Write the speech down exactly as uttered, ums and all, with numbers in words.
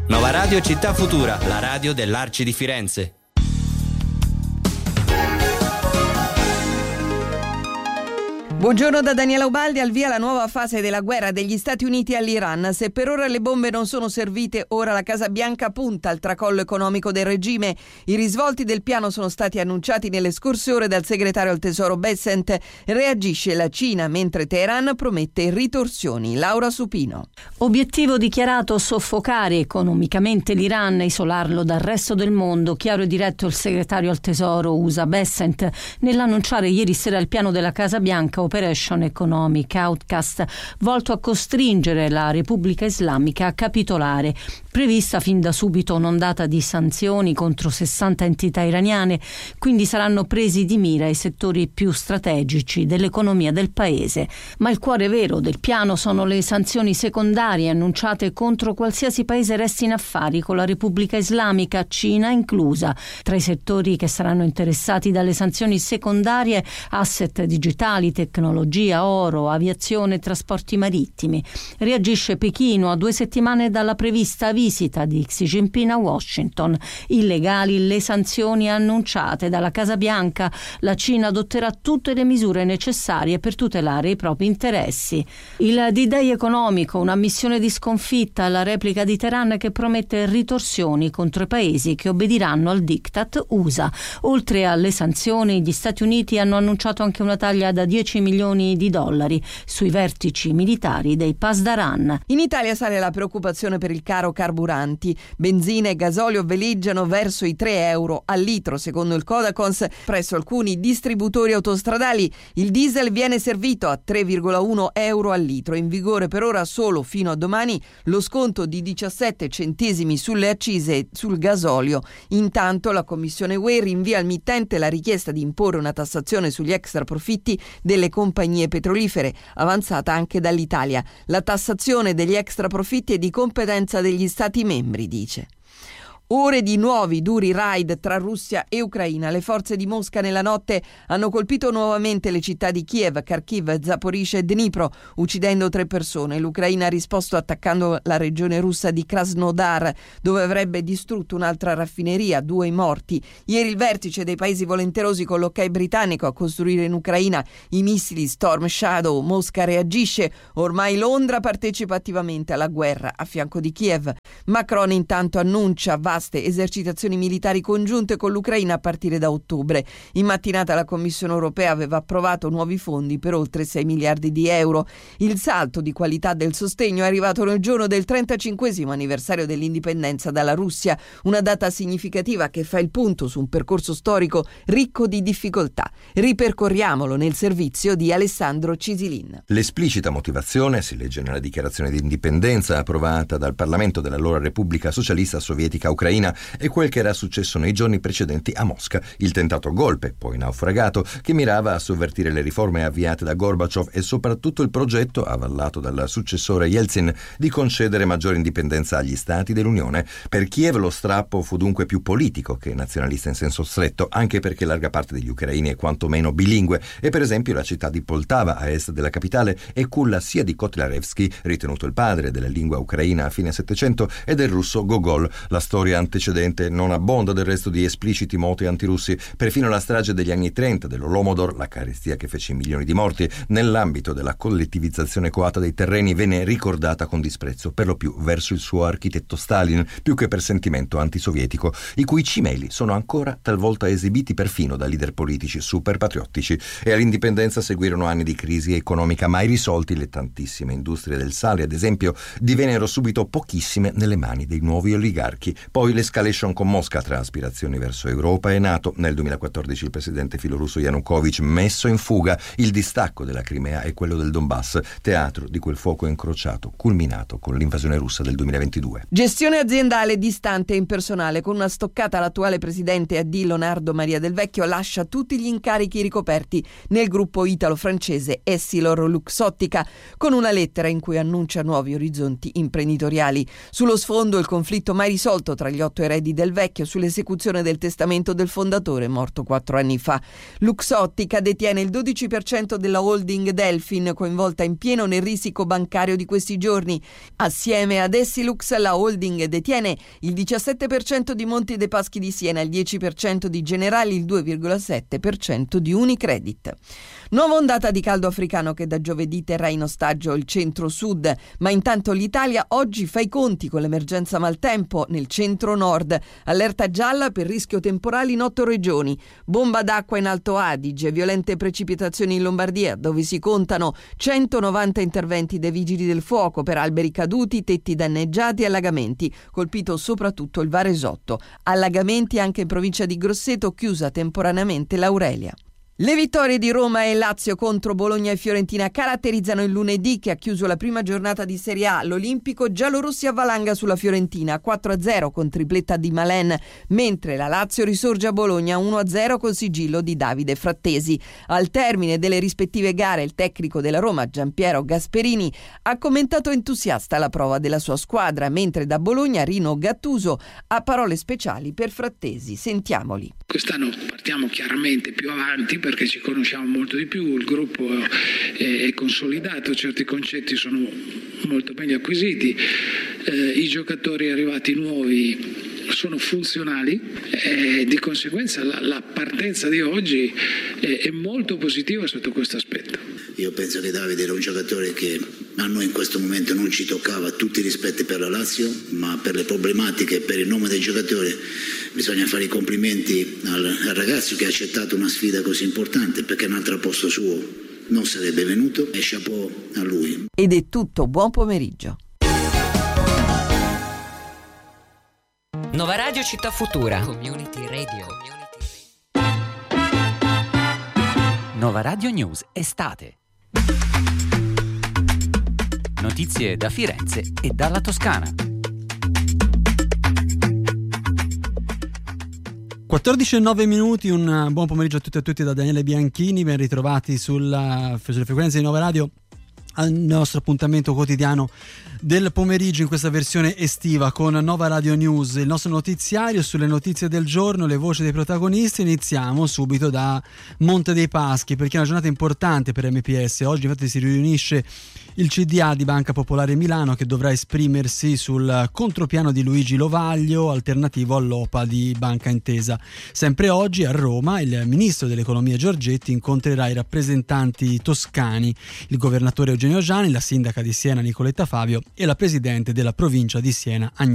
Nova Radio Città Futura, la radio dell'Arci di Firenze. Buongiorno da Daniela Ubaldi. Al via la nuova fase della guerra degli Stati Uniti all'Iran. Se per ora le bombe non sono servite, ora la Casa Bianca punta al tracollo economico del regime. I risvolti del piano sono stati annunciati nelle scorse ore dal segretario al Tesoro Bessent. Reagisce la Cina, mentre Teheran promette ritorsioni. Laura Supino. Obiettivo dichiarato: soffocare economicamente l'Iran e isolarlo dal resto del mondo. Chiaro e diretto il segretario al Tesoro U S A Bessent nell'annunciare ieri sera il piano della Casa Bianca Operation Economic Outcast, volto a costringere la Repubblica Islamica a capitolare. Prevista fin da subito un'ondata di sanzioni contro sessanta entità iraniane, quindi saranno presi di mira i settori più strategici dell'economia del paese. Ma il cuore vero del piano sono le sanzioni secondarie annunciate contro qualsiasi paese resti in affari con la Repubblica Islamica, Cina inclusa. Tra i settori che saranno interessati dalle sanzioni secondarie, asset digitali, tecnologia, oro, aviazione e trasporti marittimi. Reagisce Pechino a due settimane dalla prevista visita di Xi Jinping a Washington. Illegali le sanzioni annunciate dalla Casa Bianca. La Cina adotterà tutte le misure necessarie per tutelare i propri interessi. Il D-Day economico, una missione di sconfitta alla replica di Teheran che promette ritorsioni contro i paesi che obbediranno al diktat U S A. Oltre alle sanzioni, gli Stati Uniti hanno annunciato anche una taglia da dieci milioni di dollari sui vertici militari dei Pasdaran. In Italia sale la preoccupazione per il caro carburanti. Benzina e gasolio veleggiano verso i tre euro al litro, secondo il Codacons. Presso alcuni distributori autostradali il diesel viene servito a tre virgola uno euro al litro. In vigore per ora solo fino a domani lo sconto di diciassette centesimi sulle accise e sul gasolio. Intanto la Commissione U E rinvia al mittente la richiesta di imporre una tassazione sugli extra profitti delle compagnie petrolifere, avanzata anche dall'Italia. La tassazione degli extra profitti è di competenza degli Stati membri, dice. Ore di nuovi duri raid tra Russia e Ucraina. Le forze di Mosca nella notte hanno colpito nuovamente le città di Kiev, Kharkiv, Zaporizhzhia e Dnipro, uccidendo tre persone. L'Ucraina ha risposto attaccando la regione russa di Krasnodar, dove avrebbe distrutto un'altra raffineria, due morti. Ieri il vertice dei paesi volenterosi con l'ok britannico a costruire in Ucraina i missili Storm Shadow. Mosca reagisce. Ormai Londra partecipa attivamente alla guerra a fianco di Kiev. Macron intanto annuncia vaste esercitazioni militari congiunte con l'Ucraina a partire da ottobre. In mattinata la Commissione europea aveva approvato nuovi fondi per oltre sei miliardi di euro. Il salto di qualità del sostegno è arrivato nel giorno del trentacinquesimo anniversario dell'indipendenza dalla Russia, una data significativa che fa il punto su un percorso storico ricco di difficoltà. Ripercorriamolo nel servizio di Alessandro Cisilin. L'esplicita motivazione, si legge nella dichiarazione di indipendenza approvata dal Parlamento dell'allora Repubblica Socialista Sovietica Ucraina, è quel che era successo nei giorni precedenti a Mosca, il tentato golpe, poi naufragato, che mirava a sovvertire le riforme avviate da Gorbaciov e soprattutto il progetto, avallato dal successore Yeltsin, di concedere maggiore indipendenza agli stati dell'Unione. Per Kiev lo strappo fu dunque più politico che nazionalista in senso stretto, anche perché larga parte degli ucraini è quantomeno bilingue e per esempio la città di Poltava, a est della capitale, è culla sia di Kotlarevsky, ritenuto il padre della lingua ucraina a fine Settecento, e del russo Gogol. La storia antecedente non abbonda del resto di espliciti moti antirussi. Perfino la strage degli anni trenta dell'Holodomor, la carestia che fece milioni di morti, nell'ambito della collettivizzazione coata dei terreni, venne ricordata con disprezzo, per lo più verso il suo architetto Stalin, più che per sentimento antisovietico, i cui cimeli sono ancora talvolta esibiti perfino da leader politici super patriottici. E all'indipendenza seguirono anni di crisi economica mai risolti. Le tantissime industrie del sale, ad esempio, divennero subito pochissime nelle mani dei nuovi oligarchi. Poi l'escalation con Mosca tra aspirazioni verso Europa e NATO. Nel duemilaquattordici il presidente filorusso Yanukovych messo in fuga, il distacco della Crimea e quello del Donbass, teatro di quel fuoco incrociato culminato con l'invasione russa del duemilaventidue. Gestione aziendale distante e impersonale. Con una stoccata l'attuale presidente A D Leonardo Maria Del Vecchio lascia tutti gli incarichi ricoperti nel gruppo italo-francese Essilor Luxottica, con una lettera in cui annuncia nuovi orizzonti imprenditoriali. Sullo sfondo il conflitto mai risolto tra gli otto eredi del vecchio sull'esecuzione del testamento del fondatore morto quattro anni fa. Luxottica detiene il dodici per cento della holding Delfin, coinvolta in pieno nel risico bancario di questi giorni. Assieme ad Essilux la holding detiene il diciassette per cento di Monte dei Paschi di Siena, il dieci per cento di Generali, il due virgola sette per cento di Unicredit. Nuova ondata di caldo africano che da giovedì terrà in ostaggio il centro-sud, ma intanto l'Italia oggi fa i conti con l'emergenza maltempo nel centro-nord. Allerta gialla per rischio temporale in otto regioni. Bomba d'acqua in Alto Adige, violente precipitazioni in Lombardia, dove si contano centonovanta interventi dei vigili del fuoco per alberi caduti, tetti danneggiati e allagamenti. Colpito soprattutto il Varesotto. Allagamenti anche in provincia di Grosseto, chiusa temporaneamente l'Aurelia. Le vittorie di Roma e Lazio contro Bologna e Fiorentina caratterizzano il lunedì che ha chiuso la prima giornata di Serie A. L'Olimpico giallorossi avvalanga sulla Fiorentina quattro a zero con tripletta di Malen, mentre la Lazio risorge a Bologna uno a zero col sigillo di Davide Frattesi. Al termine delle rispettive gare il tecnico della Roma, Giampiero Gasperini, ha commentato entusiasta la prova della sua squadra, mentre da Bologna Rino Gattuso ha parole speciali per Frattesi. Sentiamoli. Quest'anno partiamo chiaramente più avanti perché ci conosciamo molto di più, il gruppo è, è consolidato, certi concetti sono molto meglio acquisiti, eh, i giocatori arrivati nuovi sono funzionali e di conseguenza la, la partenza di oggi è, è molto positiva sotto questo aspetto. Io penso che Davide era un giocatore che a noi in questo momento non ci toccava, tutti i rispetti per la Lazio, ma per le problematiche e per il nome del giocatore bisogna fare i complimenti al, al ragazzo che ha accettato una sfida così importante, perché un altro posto suo non sarebbe venuto, e chapeau a lui. Ed è tutto, buon pomeriggio. Nova Radio Città Futura. Community Radio. Nova Radio News Estate. Notizie da Firenze e dalla Toscana. quattordici e nove minuti, un buon pomeriggio a tutti e a tutti da Daniele Bianchini, ben ritrovati sulla, sulle frequenze di Nova Radio al nostro appuntamento quotidiano del pomeriggio in questa versione estiva con Nova Radio News, il nostro notiziario sulle notizie del giorno, le voci dei protagonisti. Iniziamo subito da Monte dei Paschi perché è una giornata importante per M P S. Oggi infatti si riunisce il C D A di Banca Popolare Milano che dovrà esprimersi sul contropiano di Luigi Lovaglio alternativo all'O P A di Banca Intesa. Sempre oggi a Roma il ministro dell'economia Giorgetti incontrerà i rappresentanti toscani, il governatore Eugenio Giani, la sindaca di Siena Nicoletta Fabio e la presidente della provincia di Siena Agnese